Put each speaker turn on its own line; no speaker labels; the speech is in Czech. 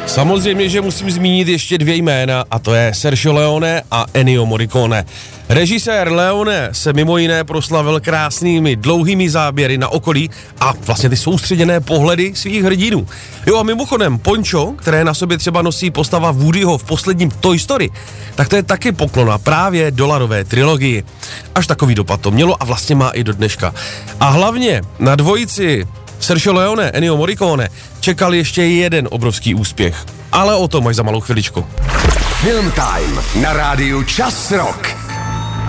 Samozřejmě, že musím zmínit ještě 2 jména, a to je Sergio Leone a Ennio Morricone. Režisér Leone se mimo jiné proslavil krásnými dlouhými záběry na okolí a vlastně ty soustředěné pohledy svých hrdinů. Jo a mimochodem pončo, které na sobě třeba nosí postava Woodyho v posledním Toy Story, tak to je taky poklona právě dolarové trilogii. Až takový dopad to mělo a vlastně má i do dneška. A hlavně na dvojici Sergio Leone, Ennio Morricone čekal ještě jeden obrovský úspěch. Ale o tom až za malou chviličku.
Film Time na rádiu Čas Rock.